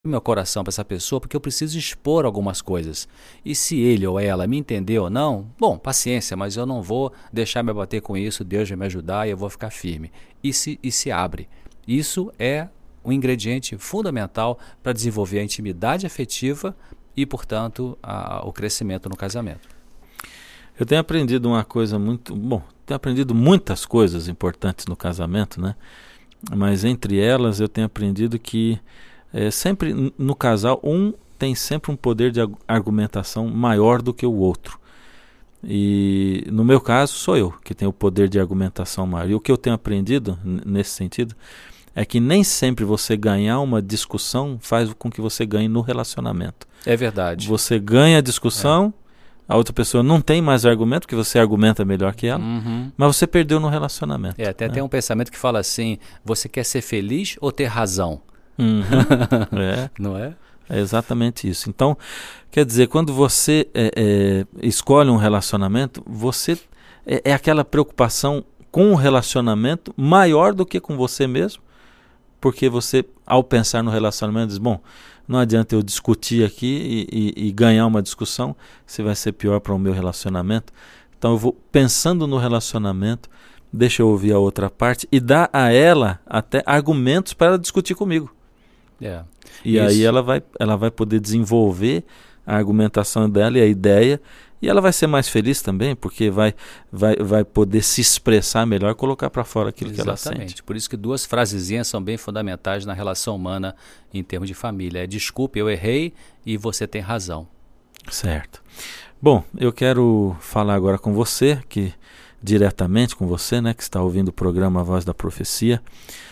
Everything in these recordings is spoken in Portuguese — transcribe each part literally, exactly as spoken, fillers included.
meu coração para essa pessoa porque eu preciso expor algumas coisas. E se ele ou ela me entender ou não, bom, paciência, mas eu não vou deixar me abater com isso, Deus vai me ajudar e eu vou ficar firme. E se, e se abre. Isso é um ingrediente fundamental para desenvolver a intimidade afetiva e, portanto, a, o crescimento no casamento. Eu tenho aprendido uma coisa muito... Bom, tenho aprendido muitas coisas importantes no casamento, né? Mas entre elas eu tenho aprendido que É, sempre no casal, um tem sempre um poder de argumentação maior do que o outro. E no meu caso, sou eu que tenho o poder de argumentação maior. E o que eu tenho aprendido n- nesse sentido é que nem sempre você ganhar uma discussão faz com que você ganhe no relacionamento. É verdade. Você ganha a discussão, é. a outra pessoa não tem mais argumento, porque você argumenta melhor que ela, uhum. mas você perdeu no relacionamento. É, até né? tem um pensamento que fala assim, você quer ser feliz ou ter razão? Uhum. é. Não é? É exatamente isso. Então, quer dizer, quando você é, é, escolhe um relacionamento, você é, é aquela preocupação com o relacionamento maior do que com você mesmo, porque você, ao pensar no relacionamento, diz, bom, não adianta eu discutir aqui e, e, e ganhar uma discussão, se vai ser pior para o meu relacionamento. Então eu vou pensando no relacionamento, deixa eu ouvir a outra parte e dar a ela até argumentos para ela discutir comigo. É. E Isso. aí ela vai, ela vai poder desenvolver a argumentação dela e a ideia, e ela vai ser mais feliz também, porque vai, vai, vai poder se expressar melhor, colocar para fora aquilo Exatamente. que ela sente. Por isso que duas frasezinhas são bem fundamentais na relação humana em termos de família. É desculpe, eu errei e você tem razão. Certo. Bom, eu quero falar agora com você, que diretamente com você, né, que está ouvindo o programa Voz da Profecia.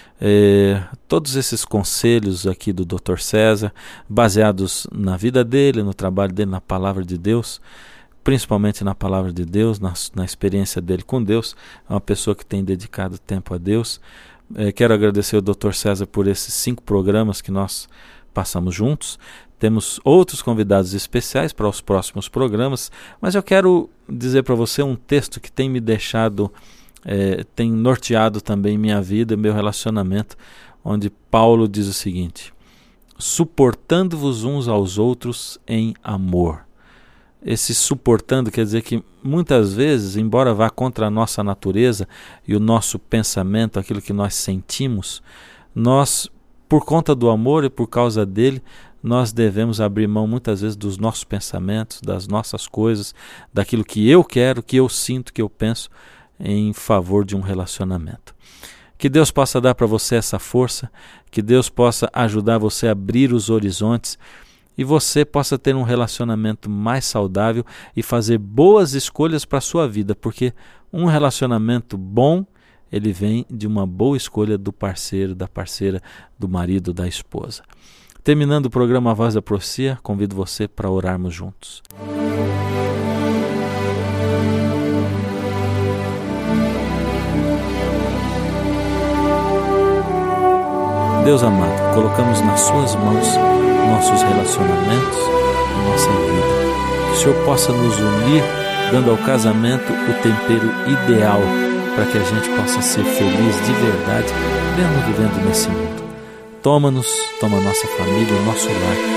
É, todos esses conselhos aqui do doutor César, baseados na vida dele, no trabalho dele, na palavra de Deus, principalmente na palavra de Deus, na, na experiência dele com Deus, é uma pessoa que tem dedicado tempo a Deus. É, quero agradecer ao doutor César por esses cinco programas que nós passamos juntos. Temos outros convidados especiais para os próximos programas, mas eu quero dizer para você um texto que tem me deixado... É, tem norteado também minha vida, meu relacionamento, onde Paulo diz o seguinte: suportando-vos uns aos outros em amor. Esse suportando quer dizer que muitas vezes, embora vá contra a nossa natureza e o nosso pensamento, aquilo que nós sentimos, nós, por conta do amor e por causa dele, nós devemos abrir mão muitas vezes dos nossos pensamentos, das nossas coisas, daquilo que eu quero, que eu sinto, que eu penso, em favor de um relacionamento. Que Deus possa dar para você essa força, que Deus possa ajudar você a abrir os horizontes e você possa ter um relacionamento mais saudável e fazer boas escolhas para a sua vida, porque um relacionamento bom, ele vem de uma boa escolha do parceiro, da parceira, do marido, da esposa. Terminando o programa Voz da Profecia, convido você para orarmos juntos. Deus amado, colocamos nas suas mãos nossos relacionamentos, nossa vida. Que o Senhor possa nos unir, dando ao casamento o tempero ideal para que a gente possa ser feliz de verdade, mesmo vivendo nesse mundo. Toma-nos, toma a nossa família, o nosso lar